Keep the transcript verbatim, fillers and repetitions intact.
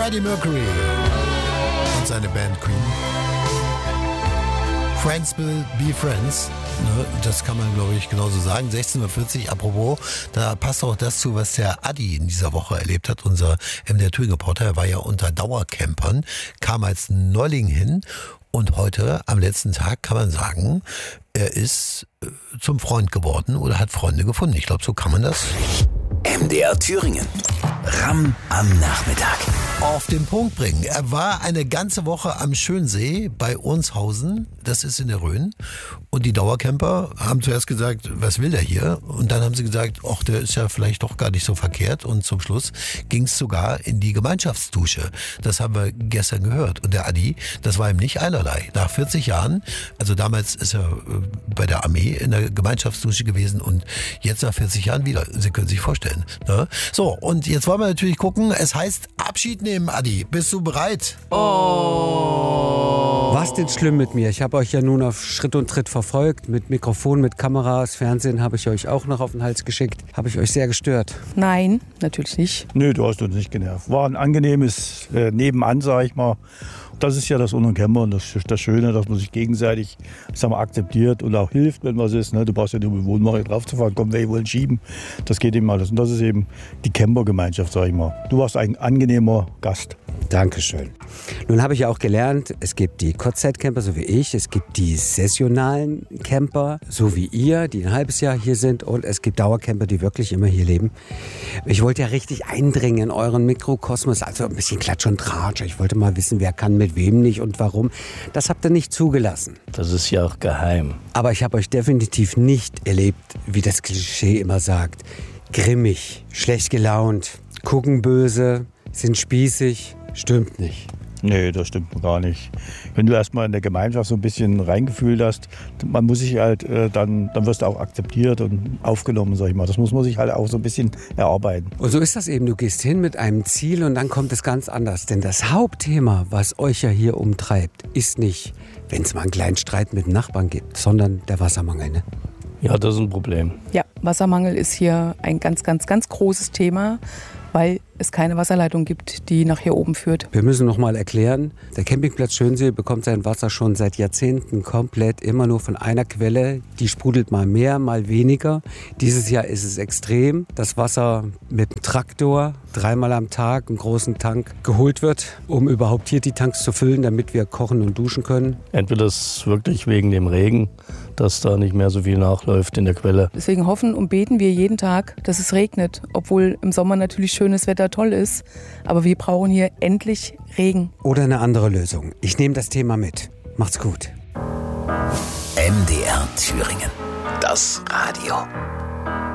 Freddie Mercury und seine Band Queen. Friends will be friends. Das kann man, glaube ich, genauso sagen. sechzehn Uhr vierzig, apropos, da passt auch das zu, was der Adi in dieser Woche erlebt hat. Unser M D R Touring-Reporter, er war ja unter Dauercampern, kam als Neuling hin und heute, am letzten Tag, kann man sagen, er ist zum Freund geworden oder hat Freunde gefunden. Ich glaube, so kann man das. M D R Thüringen. Ram am Nachmittag. Auf den Punkt bringen. Er war eine ganze Woche am Schönsee bei Ornshausen, das ist in der Rhön. Und die Dauercamper haben zuerst gesagt, was will der hier? Und dann haben sie gesagt, ach, der ist ja vielleicht doch gar nicht so verkehrt. Und zum Schluss ging es sogar in die Gemeinschaftsdusche. Das haben wir gestern gehört. Und der Adi, das war ihm nicht einerlei. Nach vierzig Jahren, also damals ist er bei der Armee in der Gemeinschaftsdusche gewesen und jetzt nach vierzig Jahren wieder. Sie können sich vorstellen. Ne? So, und jetzt wollen wir natürlich gucken, es heißt Abschied nehmen, Adi. Bist du bereit? Oh. Was denn schlimm mit mir? Ich habe euch ja nun auf Schritt und Tritt verfolgt. Mit Mikrofon, mit Kameras, Fernsehen habe ich euch auch noch auf den Hals geschickt. Habe ich euch sehr gestört? Nein, natürlich nicht. Nö, du hast uns nicht genervt. War ein angenehmes äh, Nebenan, sag ich mal. Das ist ja das Untercamper und das, das Schöne, dass man sich gegenseitig, sag mal, akzeptiert und auch hilft, wenn was ist. Ne? Du brauchst ja nur mit Wohnwagen drauf zu fahren, komm, wir wollen schieben. Das geht eben alles. Und das ist eben die Campergemeinschaft, sag ich mal. Du warst ein angenehmer Gast. Dankeschön. Nun habe ich ja auch gelernt, es gibt die Kurzzeitcamper, so wie ich, es gibt die saisonalen Camper, so wie ihr, die ein halbes Jahr hier sind, und es gibt Dauercamper, die wirklich immer hier leben. Ich wollte ja richtig eindringen in euren Mikrokosmos, also ein bisschen Klatsch und Tratsch. Ich wollte mal wissen, wer kann mit wem nicht und warum. Das habt ihr nicht zugelassen. Das ist ja auch geheim. Aber ich habe euch definitiv nicht erlebt, wie das Klischee immer sagt. Grimmig, schlecht gelaunt, gucken böse, sind spießig. Stimmt nicht. Nee, das stimmt gar nicht. Wenn du erstmal in der Gemeinschaft so ein bisschen reingefühlt hast, man muss sich halt, äh, dann, dann wirst du auch akzeptiert und aufgenommen, sag ich mal. Das muss man sich halt auch so ein bisschen erarbeiten. Und so ist das eben. Du gehst hin mit einem Ziel und dann kommt es ganz anders. Denn das Hauptthema, was euch ja hier umtreibt, ist nicht, wenn es mal einen kleinen Streit mit dem Nachbarn gibt, sondern der Wassermangel, ne? Ja, das ist ein Problem. Ja, Wassermangel ist hier ein ganz, ganz, ganz großes Thema, weil es keine Wasserleitung gibt, die nach hier oben führt. Wir müssen noch mal erklären, der Campingplatz Schönsee bekommt sein Wasser schon seit Jahrzehnten komplett immer nur von einer Quelle. Die sprudelt mal mehr, mal weniger. Dieses Jahr ist es extrem. Das Wasser mit dem Traktor dreimal am Tag, einen großen Tank, geholt wird, um überhaupt hier die Tanks zu füllen, damit wir kochen und duschen können. Entweder ist es wirklich wegen dem Regen, dass da nicht mehr so viel nachläuft in der Quelle. Deswegen hoffen und beten wir jeden Tag, dass es regnet, obwohl im Sommer natürlich schönes Wetter toll ist. Aber wir brauchen hier endlich Regen. Oder eine andere Lösung. Ich nehme das Thema mit. Macht's gut. M D R Thüringen. Das Radio.